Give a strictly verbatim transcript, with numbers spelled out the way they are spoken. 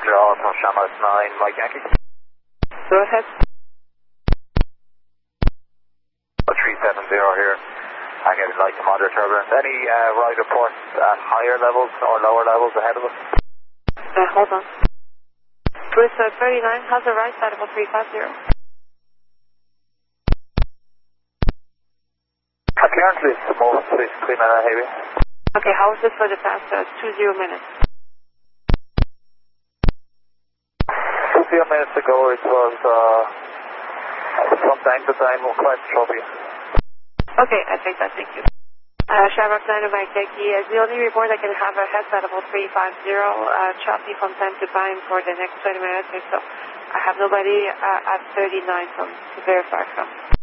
Roger, all from Shamrock nine, Mike Yankee. Go ahead. three seven zero here. I'm getting light to moderate turbulence. Any uh, ride reports at higher levels or lower levels ahead of us? Uh, hold on. Cruise uh, thirty-nine, how's the right side of three five zero? Apparently it's the most it's clean and heavy. Okay, how was this for the past uh, two zero minutes? Two zero minutes ago it was uh, from time to time quite choppy. Okay, I think that, thank you. Uh, Shamrock nine of Mike Yankee, is the only report I can have a headset of three five zero, uh, choppy from time to time for the next twenty minutes or so. I have nobody uh, at thirty-nine from, to verify from.